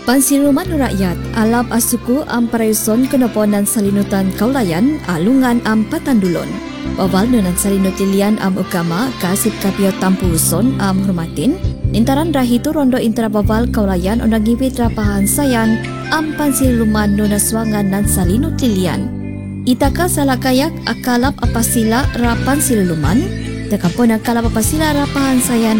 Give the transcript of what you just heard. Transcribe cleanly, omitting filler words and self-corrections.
Pansiluman rakyat alap asuku am parayuson kenoponan salinutan kaulayan alungan am patandulon. Bawal nunan salinutilian am ukama kasip kapio tampuson am hormatin. Intaran rahitu rondo intera bawal kaulayan onang ngibit rapahan sayan am pansiluman nunaswangan nan salinutilian. Itaka salakayak akalap apasila rapan siluman. Tekapon akalap apasila rapahan sayan